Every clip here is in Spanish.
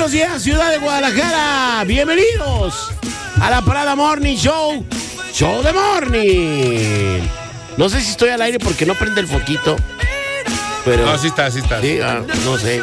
buenos días, ciudad de Guadalajara. Bienvenidos a la Parada Morning Show. Show de Morning. No sé si estoy al aire porque no prende el foquito. Pero no, sí está. Sí, no sé.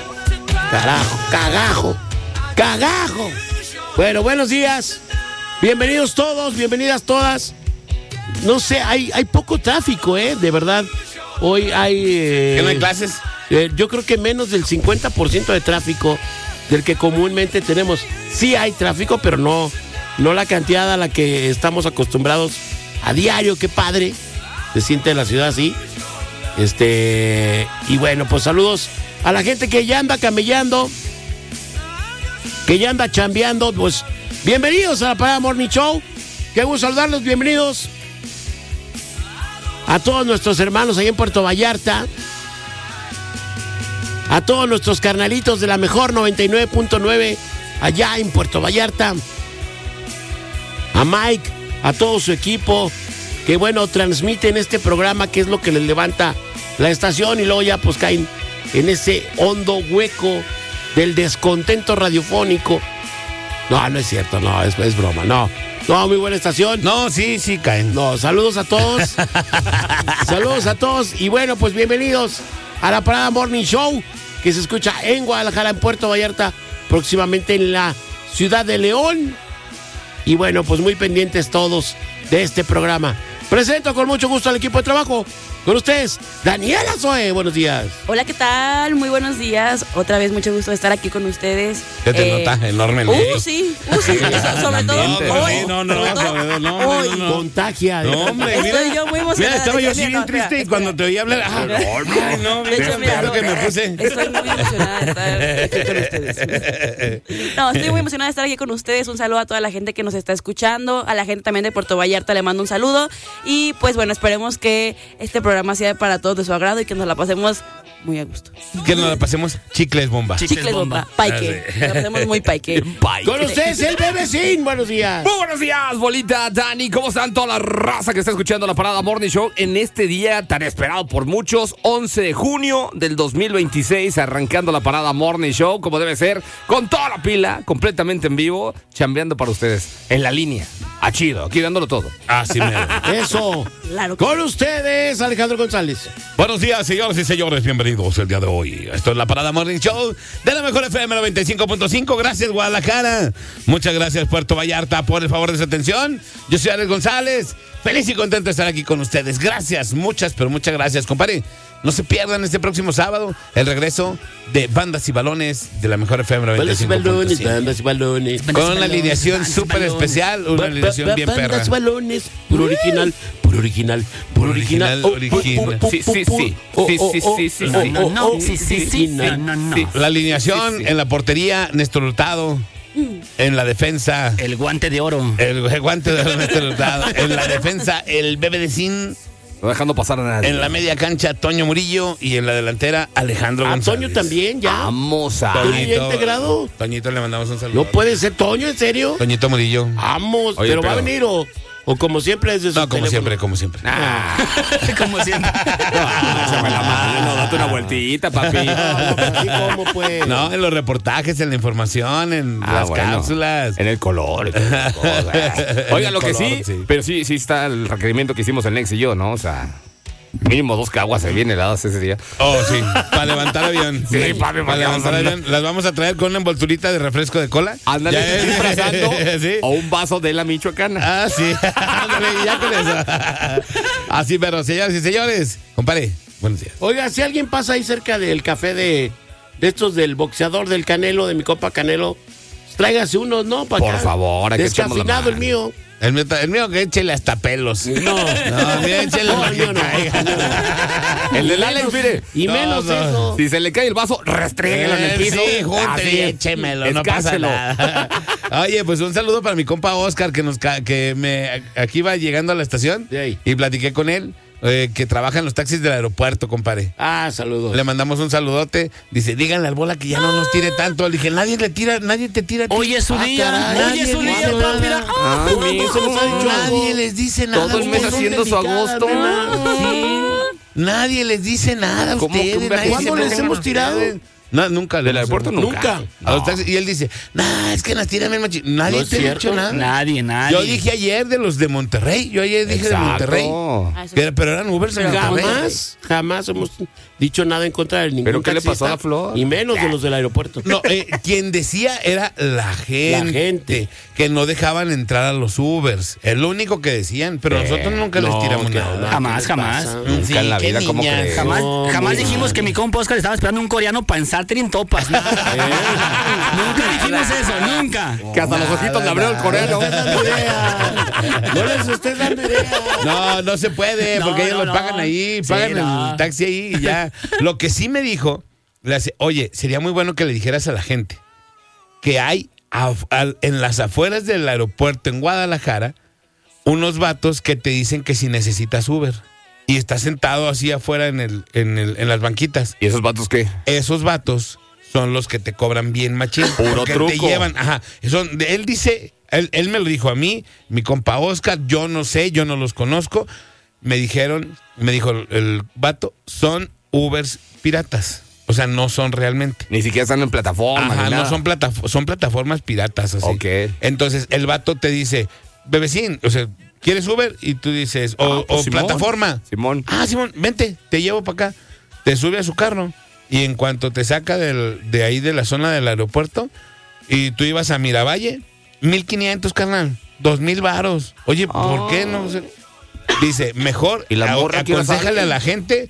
Cagajo. Bueno, buenos días. Bienvenidos todos, bienvenidas todas. No sé, hay poco tráfico, de verdad. Hoy hay... ¿Que no hay clases? Yo creo que menos del 50% de tráfico del que comúnmente tenemos. Sí hay tráfico, pero no la cantidad a la que estamos acostumbrados a diario. Qué padre se siente la ciudad así. Y bueno, pues saludos a la gente que ya anda camellando, que ya anda chambeando. Pues bienvenidos a la Parada Morning Show. Qué gusto saludarlos, bienvenidos a todos nuestros hermanos ahí en Puerto Vallarta, a todos nuestros carnalitos de la mejor 99.9 allá en Puerto Vallarta, a Mike, a todo su equipo, que bueno, transmiten este programa que es lo que les levanta la estación y luego ya pues caen en ese hondo hueco del descontento radiofónico. No es cierto, no, es broma, no, muy buena estación. No, sí caen. No, saludos a todos. Saludos a todos y bueno, pues bienvenidos a la Parada Morning Show, que se escucha en Guadalajara, en Puerto Vallarta, próximamente en la ciudad de León. Y bueno, pues muy pendientes todos de este programa. Presento con mucho gusto al equipo de trabajo. Con ustedes, Daniela Zoe, buenos días. Hola, ¿qué tal? Muy buenos días. Otra vez, mucho gusto de estar aquí con ustedes. ¿Qué te nota enormemente? Sí. Sobre todo hoy. No. Contagia. No, hombre, estoy yo muy emocionada. Mira, estaba yo así bien triste y cuando te oí hablar, no, claro que me puse. Estoy muy emocionada de estar aquí con ustedes. No, estoy muy emocionada de estar aquí con ustedes. Un saludo a toda la gente que nos está escuchando, a la gente también de Puerto Vallarta le mando un saludo. Y pues bueno, esperemos que este programa sea para todos de su agrado y que nos la pasemos muy a gusto. Que nos la pasemos chicles bomba. Chicles bomba. Paique. Nos la pasemos muy paique. Con ustedes, el Bebecín. Buenos días. Muy buenos días, bolita, Dani. ¿Cómo están toda la raza que está escuchando la Parada Morning Show en este día tan esperado por muchos? 11 de junio del 2026, arrancando la Parada Morning Show como debe ser, con toda la pila, completamente en vivo, chambeando para ustedes, en la línea. A chido, aquí dándolo todo. Así me Eso. Claro. Con ustedes, Alejandro González. Buenos días, señoras y señores, bienvenidos el día de hoy. Esto es la Parada Morning Show de la mejor FM 95.5. Gracias, Guadalajara. Muchas gracias, Puerto Vallarta, por el favor de su atención. Yo soy Alex González. Feliz y contento de estar aquí con ustedes. Gracias, muchas gracias, compadre. No se pierdan este próximo sábado el regreso de Bandas y Balones de la mejor FM 95.5. Bandas y balones. Con una alineación súper especial, una alineación bien perra. Bandas y balones, puro original. Sí. La alineación en la portería, Néstor Hurtado. En la defensa, el guante de oro. El guante de oro, Néstor Hurtado. En la defensa, el Bebecín. No dejando pasar a nadie. En la media cancha, Toño Murillo. Y en la delantera, Alejandro González. Toño también, ya. Vamos a... Toñito, integrado. Toñito, le mandamos un saludo. No puede ser Toño, ¿en serio? Toñito Murillo. Vamos, Oye, pero va a venir o como siempre desde su No, como teléfono. siempre. Como siempre. Échame la mano, date una vueltita, papi. ¿Cómo pues? No, en los reportajes, en la información, en las cápsulas. En el color y todas esas cosas. Oiga, lo que color, sí, pero sí está el requerimiento que hicimos el Nex y yo, ¿no? O sea, mínimo 2 caguas bien heladas ese día. Oh, sí, para levantar avión. Sí, papi, para levantar avión. Las vamos a traer con una envolturita de refresco de cola. Ándale, disfrazando ¿Sí? o un vaso de la Michoacana. Ah, sí. Ándale, ya con eso. Así, pero señoras y señores, compadre, buenos días. Oiga, si alguien pasa ahí cerca del café de estos del boxeador del Canelo, de mi compa Canelo, tráigase unos, ¿no? Para Por favor, aquí echamos la descafeinado el mano. mío. El mío que échele hasta pelos. No, mira, échele no, el mío no. El del Alex, mire. Y menos No. eso. Si se le cae el vaso, restréguelo en el piso. Sí, júntelo y Así, échemelo, no pasa escáchelo. nada. Oye, pues un saludo para mi compa Oscar, que aquí iba llegando a la estación Sí. y platiqué con él. Que trabaja en los taxis del aeropuerto, compadre. Saludos. Le mandamos un saludote. Dice, díganle al Bola que ya no nos tire tanto. Le dije, nadie te tira. Hoy es su día. caray, Hoy es su nadie día, le papi. dice Ay, ¿Cómo mijo, se les ha dicho algo? Nadie les dice nada. Todo el mes ustedes. haciendo su agosto. nena. Sí. Nadie les dice nada a ¿Cómo que ustedes. un nadie ¿Cuándo se les preocupa hemos por tirado? ustedes. No, nunca. ¿Del aeropuerto? Nunca. A los taxis, y él dice, es que nos tiran bien machín. Nadie No es te ha cierto. dicho nada. Nadie. Yo dije ayer de los de Monterrey. Yo ayer dije de Monterrey. Pero eran Ubers en Monterrey. Jamás hemos dicho nada en contra de ningún ¿Pero qué le taxista, pasó a la Flor? Y menos de los del aeropuerto. No, quien decía era la gente. Que no dejaban entrar a los Ubers. Es lo único que decían. Pero nosotros nunca les tiramos nada. Jamás. Nunca en la vida, ¿cómo crees? Jamás dijimos que mi compa Oscar estaba esperando un coreano para ensarte en topas. Nunca dijimos eso, nunca. Que hasta los ojitos le abrió el coreano. No les estés dando idea. No se puede, porque ellos lo pagan ahí, pagan el taxi ahí y ya. Lo que sí me dijo, oye, sería muy bueno que le dijeras a la gente que hay en las afueras del aeropuerto en Guadalajara unos vatos que te dicen que si necesitas Uber. Y estás sentado así afuera en las banquitas. ¿Y esos vatos qué? Esos vatos son los que te cobran bien machín. Puro porque truco. te llevan, él dice, él me lo dijo a mí, mi compa Oscar, yo no sé, yo no los conozco. Me dijo el vato, son Ubers piratas. O sea, no son realmente. Ni siquiera están en plataforma. Ajá, ni no nada. son plataformas piratas así. Ok. Entonces, el vato te dice, bebecín, o sea, ¿quieres Uber? Y tú dices, o Simón. plataforma. Simón. Simón, vente, te llevo para acá. Te sube a su carro. Y en cuanto te saca de ahí de la zona del aeropuerto, y tú ibas a Miravalle, 1,500, carnal. 2,000 varos. Oye, ¿por qué no? Dice, mejor ¿Y la morra qué aconséjale sabe? a la gente,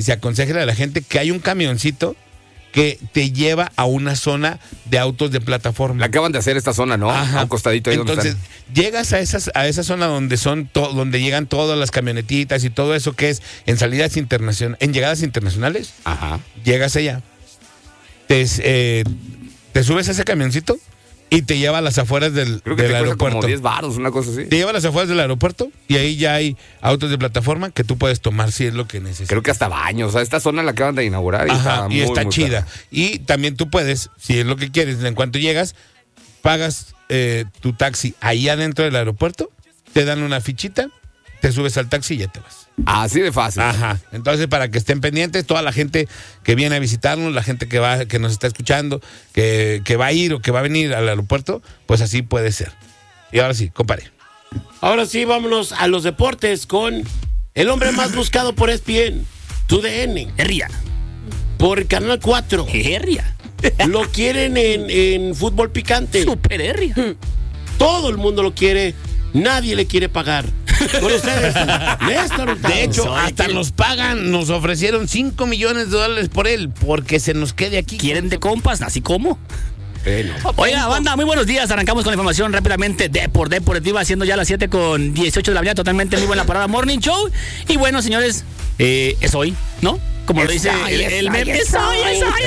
que hay un camioncito que te lleva a una zona de autos de plataforma. La acaban de hacer esta zona, ¿no? Ajá. A un costadito ahí donde Entonces, están. llegas a esa zona donde donde llegan todas las camionetitas y todo eso que es en salidas internacionales, en llegadas internacionales. Ajá. Llegas allá, te subes a ese camioncito y te lleva a las afueras del Creo que te cuesta aeropuerto. como 10 varos, una cosa así. Te lleva a las afueras del aeropuerto y ahí ya hay autos de plataforma que tú puedes tomar si es lo que necesitas. Creo que hasta baños. O sea, esta zona la acaban de inaugurar y está muy chida. perra. Y también tú puedes, si es lo que quieres, en cuanto llegas, pagas tu taxi ahí adentro del aeropuerto, te dan una fichita, te subes al taxi y ya te vas. Así de fácil. Ajá. Entonces, para que estén pendientes, toda la gente que viene a visitarnos, la gente que nos está escuchando, que va a ir o que va a venir al aeropuerto, pues así puede ser. Y ahora sí, compadre. Ahora sí, vámonos a los deportes con el hombre más buscado por ESPN, TUDN, Herria. por Canal 4. Herria. Lo quieren en fútbol picante. Super herria. Todo el mundo lo quiere. Nadie le quiere pagar. Con ustedes, Néstor Hurtado. De hecho, Soy hasta que- nos pagan, nos ofrecieron $5 millones por él, porque se nos quede aquí. ¿Quieren de compas? Así como. Oiga, banda, muy buenos días. Arrancamos con la información rápidamente deportiva, siendo ya las 7:18 de la mañana, totalmente en vivo en la Parada Morning Show. Y bueno, señores, es hoy, ¿no? Como lo dice el meme. Es hoy.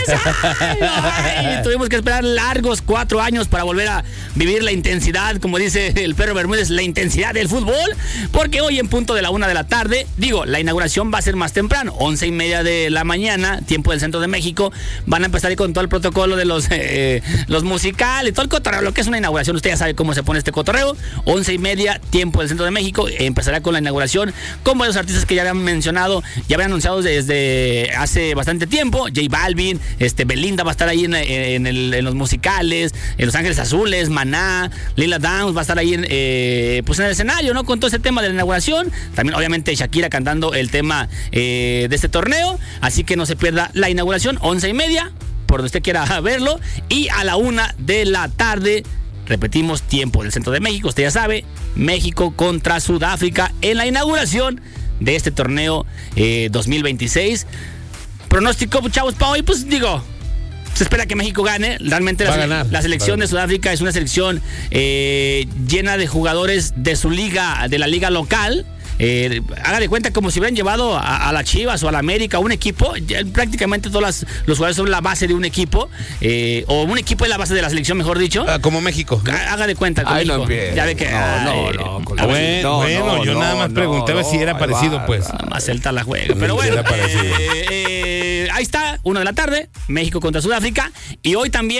Ay, tuvimos que esperar largos 4 años para volver a vivir la intensidad, como dice el perro Bermúdez, la intensidad del fútbol. Porque hoy en punto de la 1 de la tarde, la inauguración va a ser más temprano, 11:30 de la mañana, tiempo del centro de México. Van a empezar ahí con todo el protocolo de los musicales, todo el cotorreo, lo que es una inauguración. Usted ya sabe cómo se pone este cotorreo. 11:30, tiempo del centro de México. Empezará con la inauguración con varios artistas que ya habían mencionado, ya habían anunciado desde hace bastante tiempo. J Balvin, Belinda va a estar ahí en los musicales, en Los Ángeles Azules, Maná, Lila Downs va a estar ahí en el escenario, ¿no? Con todo ese tema de la inauguración. También, obviamente, Shakira cantando el tema de este torneo. Así que no se pierda la inauguración, 11:30, por donde usted quiera verlo. Y a la 1 de la tarde, repetimos, tiempo del centro de México. Usted ya sabe, México contra Sudáfrica en la inauguración de este torneo 2026. Pronóstico, chavos, para hoy, pues digo, se espera que México gane. Realmente Va a ganar. la selección de Sudáfrica es una selección llena de jugadores de su liga, de la liga local. Haga de cuenta como si hubieran llevado a la Chivas o a la América un equipo. Prácticamente todos los jugadores son la base de un equipo, o un equipo es la base de la selección, mejor dicho. Como México. Haga de cuenta con Ay, no México. empieces. Ya ve que Bueno, yo nada más preguntaba si era parecido, pues. nada más Celta la juega. Pero bueno, Era parecido. ahí está, 1 de la tarde, México contra Sudáfrica. Y hoy también,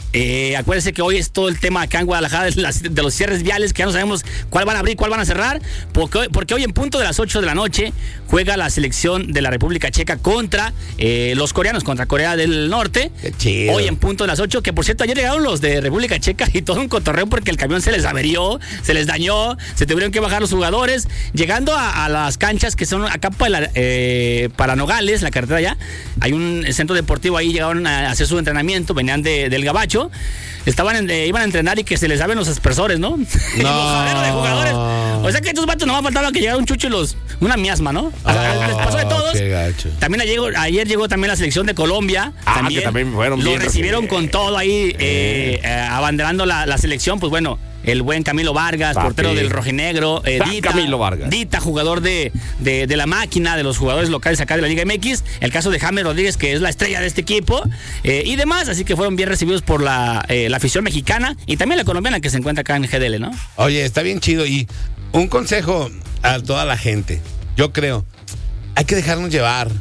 Acuérdense que hoy es todo el tema acá en Guadalajara de los cierres viales, que ya no sabemos cuál van a abrir, cuál van a cerrar, porque hoy en punto de las 8 de la noche juega la selección de la República Checa contra los coreanos, contra Corea del Norte. Qué chido. Hoy en punto de las 8, que por cierto ayer llegaron los de República Checa y todo un cotorreo porque el camión se les averió, se les dañó, se tuvieron que bajar los jugadores, llegando a las canchas que son acá para Nogales, la carretera allá. Hay un centro deportivo ahí, llegaron a hacer su entrenamiento, venían del Gabacho. Iban a entrenar y que se les saben los aspersores, ¿no? El mojadero de jugadores. O sea que estos vatos nomás faltaba que llegara un chucho y una miasma, ¿no? Les pasó de todos. Qué gacho. También ayer llegó también la selección de Colombia. Que también fueron lo bien recibieron con todo ahí, abanderando la selección. Pues bueno, el buen Camilo Vargas, portero del rojinegro, Camilo Vargas. Dita, jugador de la máquina, de los jugadores locales acá de la Liga MX, el caso de James Rodríguez, que es la estrella de este equipo, y demás, así que fueron bien recibidos por la afición mexicana y también la colombiana que se encuentra acá en GDL, ¿no? Oye, está bien chido, y un consejo a toda la gente, yo creo, hay que dejarnos llevar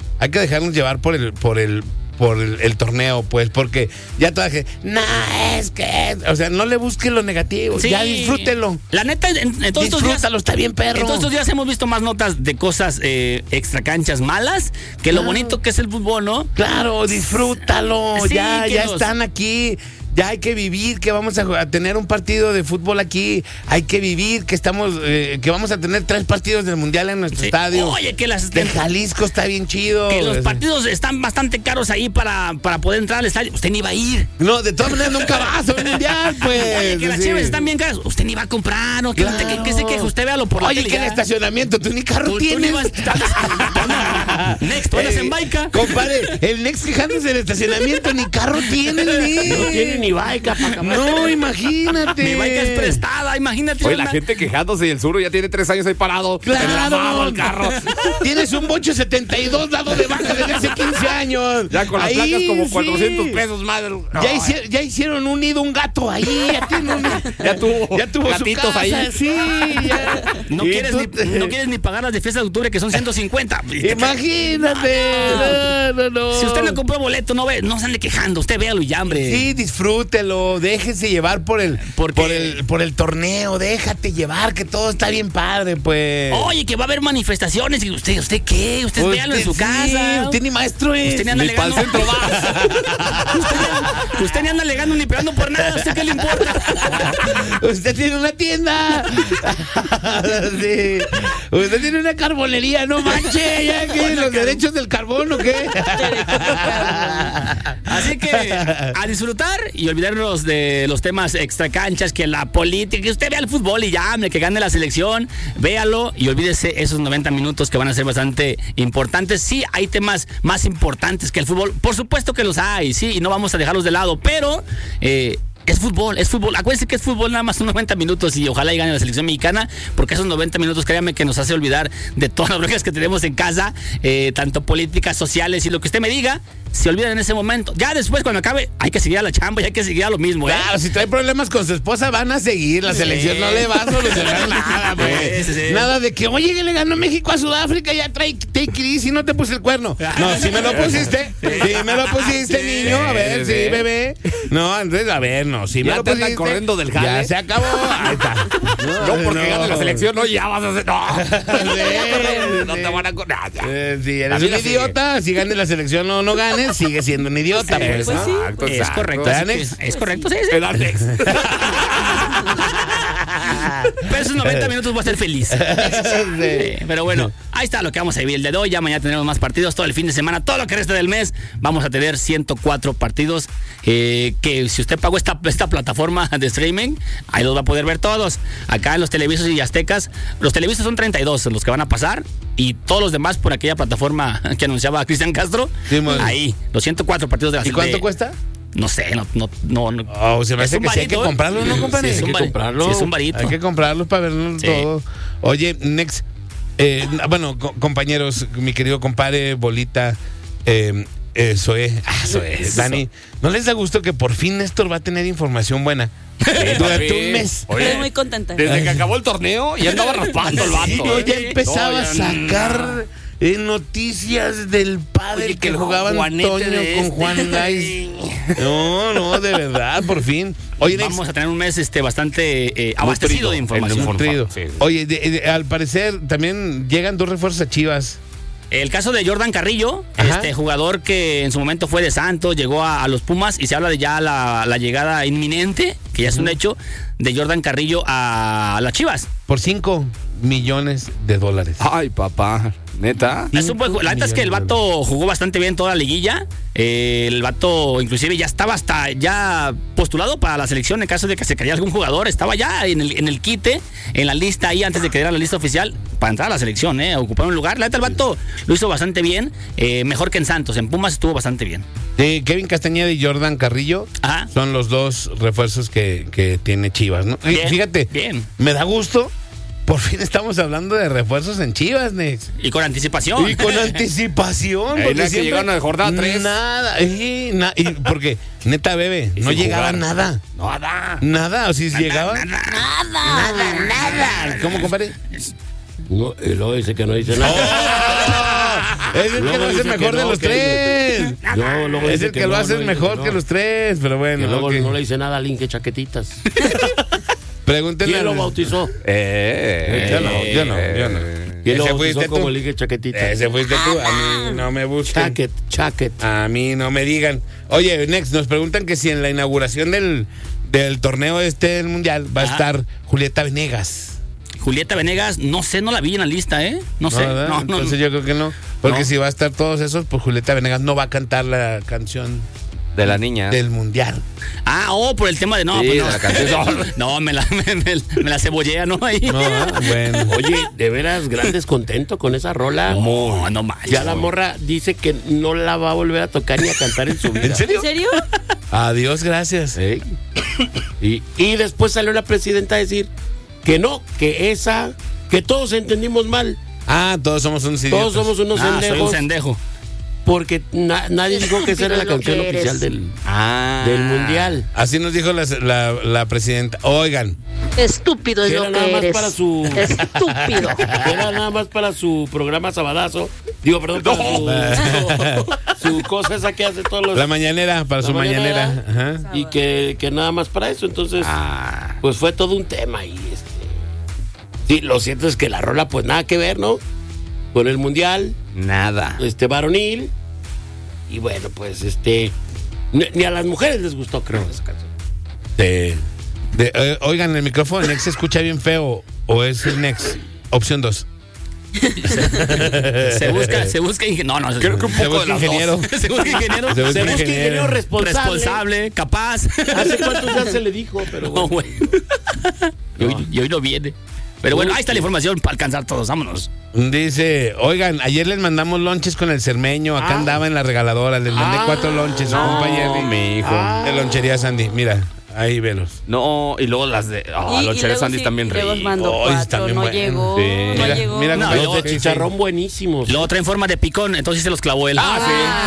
por el torneo, pues, porque ya toda la gente, o sea, no le busque lo negativo, Sí. ya disfrútelo. La neta, en todos estos días, Disfrútalo, está bien perro. en todos estos días hemos visto más notas de cosas extracanchas malas que lo bonito que es el fútbol, ¿no? Claro, disfrútalo, Sí, ya que están aquí. Ya hay que vivir que vamos a tener un partido de fútbol aquí. Hay que vivir que que vamos a tener 3 partidos del Mundial en nuestro estadio. Oye, que de Jalisco está bien chido. que los partidos están bastante caros ahí para poder entrar al estadio. Usted ni va a ir. No, de todas maneras nunca vas al Mundial, pues. Oye, que las Sí. cheves están bien caras. Usted ni va a comprar, ¿no? Claro. ¿Qué se queja? Usted véalo por la Oye, tele que el ya. estacionamiento, tú ni carro Tú tienes. ni vas- Next, tú andas en Baica. Compadre, el Next quejándose del estacionamiento, ni carro tiene, No tiene ni baica para acabar. No, imagínate. Mi Baica es prestada, imagínate. Oye, la gente quejándose y el Zuru ya tiene 3 años ahí parado. Claro. Enlamado el carro. Tienes un Bocho 72 dado de baja desde hace 15 años. Ya con las Ahí, placas como sí. 400 pesos más. Ya hicieron un nido, un gato ahí. Ya tuvo su gatitos casa, ahí. sí. Ya. No Y quieres, tú no quieres ni pagar las de fiesta de octubre, que son 150. Imagínate. No. Si usted no compró boleto, no se ande quejando. Usted véalo y ya, hombre. Sí, disfrútelo, déjese llevar por el torneo, déjate llevar, que todo está bien padre, pues. Oye, que va a haber manifestaciones. ¿Y usted qué? Usted véalo en su sí, casa. Usted ni maestro es. Usted ni anda Ni para el alegando. centro vas. Usted ni anda alegando ni pegando por nada. ¿Usted qué le importa? Usted tiene una tienda. Sí. Usted tiene una carbonería, no manche. ¿Ya qué? ¿Los derechos del carbón o qué? Así que a disfrutar y olvidarnos de los temas extracanchas, que la política, que usted vea el fútbol y ya, hombre, que gane la selección, véalo y olvídese esos 90 minutos que van a ser bastante importantes. Sí, hay temas más importantes que el fútbol, por supuesto que los hay, sí, y no vamos a dejarlos de lado, pero es fútbol. Acuérdense que es fútbol, nada más son 90 minutos y ojalá y gane la selección mexicana, porque esos 90 minutos, créanme, que nos hace olvidar de todas las broncas que tenemos en casa, tanto políticas, sociales y lo que usted me diga, se olvida en ese momento. Ya después, cuando acabe, hay que seguir a la chamba y hay que seguir a lo mismo, ¿eh? Claro, si trae problemas con su esposa, van a seguir. La selección no le va a solucionar nada, pues. Sí. Nada de que, oye, que le ganó México a Sudáfrica, ya trae take it easy, no te puse el cuerno. No, si me lo pusiste. Si me lo pusiste, niño. A ver, sí, bebé. No, Andrés, a ver, no. Si me Ya lo te andan pusiste. corriendo del jale. Ya se acabó. Ahí está. No, porque gane la selección, no, ya vas a hacer. No. Sí, No te van a correr. Si eres La un vida sigue. idiota, si gane la selección o no gane, sigue siendo un idiota, pues. Pues sí. Exacto, Es exacto. correcto. así Alex. que es correcto, sí. El Alex. Pero esos 90 minutos voy a ser feliz. Pero bueno, ahí está lo que vamos a vivir el día de hoy. Ya mañana tenemos más partidos, todo el fin de semana, todo lo que resta del mes. Vamos a tener 104 partidos. Que si usted pagó esta plataforma de streaming, ahí los va a poder ver todos. Acá en los televisos y aztecas, los televisos son 32 los que van a pasar. Y todos los demás por aquella plataforma que anunciaba Cristian Castro. Sí, man. Ahí, los 104 partidos de la ¿Y cuánto de- cuesta? No sé, no. Oh, se me Es hace un que sí hay que varito, ¿eh? comprarlo, ¿no, compadre? Sí, es un Hay que vari- comprarlo. sí, es un varito. Hay que comprarlo para verlo Sí. todo. Oye, Next, bueno, compañeros, mi querido compadre, Bolita, Zoe, Dani, ¿no les da gusto que por fin Néstor va a tener información buena? Durante un mes. Estoy muy contenta. Desde que acabó el torneo ya andaba raspando el vato. Sí, ya empezaba No, a sacar noticias del padre. Oye, que que jugaba Juanete Antonio de con este. Juan Gais. No, de verdad, por fin. Oye, Nex, Vamos a tener un mes bastante abastecido de información. nutrido. Sí. Oye, al parecer también llegan 2 refuerzos a Chivas. El caso de Jordan Carrillo, Ajá. jugador que en su momento fue de Santos, llegó a los Pumas y se habla de ya la llegada inminente, que ya es un hecho, de Jordan Carrillo a las Chivas. Por $5 millones. Ay, papá. ¿Neta? Es un buen la neta es que el vato jugó bastante bien toda la liguilla. El vato inclusive ya estaba hasta ya postulado para la selección en caso de que se cayera algún jugador. Estaba ya en el quite, en la lista ahí antes de que diera la lista oficial para entrar a la selección, a ocupar un lugar. La neta el vato lo hizo bastante bien, mejor que en Santos. En Pumas estuvo bastante bien. Kevin Castañeda y Jordan Carrillo Ajá. son los 2 refuerzos que tiene Chivas, ¿no? Bien, Fíjate, bien. me da gusto. Por fin estamos hablando de refuerzos en Chivas, Nex. Y con anticipación. Y con anticipación. Ahí la que llegaron a jornada 3. Nada. Y porque, neta, bebé, no sin llegaba jugar. nada. Nada. Nada. O si llegaba. Nada. ¿Cómo, compadre? No, y luego dice que no dice nada. Es el que Luego lo hace dice mejor que de no, los que- 3. No, luego Es dice el que lo no, hace no dice mejor no. que los 3. Pero Que bueno. luego ok. no le dice nada al Inge Chaquetitas. Pregúntenle. ¿Quién lo al- bautizó? Yo no. ¿Quién lo Ese bautizó fuiste como tú. el Inge Chaquetitas? Ese fuiste tú. A mí no me busquen. Chaquet. A mí no me digan. Oye, Next, nos preguntan que si en la inauguración del torneo del Mundial va a estar Julieta Venegas. Julieta Venegas, no sé, no la vi en la lista, No sé. ¿verdad? No, Entonces yo creo que no. Porque No. si va a estar todos esos, pues Julieta Venegas no va a cantar la canción De la niña. del Mundial. Por el tema de no, Sí, pues de no. la canción. No, me la cebollea, ¿no? Ahí. No, bueno. Oye, de veras, gran descontento con esa rola. No manches. Ya la morra dice que no la va a volver a tocar ni a cantar en su vida. ¿En serio? ¿En serio? Adiós, gracias. ¿Eh? Y después salió la presidenta a decir que no, que todos entendimos mal, Todos somos unos idiotas. todos somos unos Soy un pendejos, sendejo. porque nadie dijo que esa era la Estúpido canción lo que oficial eres. del Mundial. Así nos dijo la presidenta. Oigan, Estúpido es Que lo era nada que más eres. para su- Estúpido. Que era nada más para su programa Sabadazo. Digo, perdón, para su cosa esa que hace todos los... la mañanera, para La su mañanera. mañanera. Ajá. Y que nada más para eso, entonces pues fue todo un tema y sí, lo cierto es que la rola pues nada que ver, ¿no? Con el Mundial Nada. varonil y bueno, pues ni a las mujeres les gustó, creo, esa canción. Oigan, el micrófono del Nex se escucha bien feo. ¿O es el Nex? Opción 2. Se busca ingeniero. No, Creo que un Se poco de busca las ingeniero. dos. se busca ingeniero. Se busca Se busca ingeniero Responsable, capaz. ¿Hace cuántos días se le dijo? Pero No, bueno. güey. Y hoy no viene. Pero bueno, ahí está la información para alcanzar todos. Vámonos. Dice, oigan, ayer les mandamos lonches con el cermeño. Acá andaba en la regaladora. Les mandé 4 lonches. Compa Jerry. mi hijo. De lonchería Sandy. Mira, ahí velos. No, y luego las de. Y los cheles luego Sandy sí, también luego ricos. mandó Ay, están 4, bien no buenos. llegó, Sí. no Mira, llegó. mira, No, Los de chicharrón buenísimos. Luego trae en forma de picón, entonces se los clavó él. Ah, sí.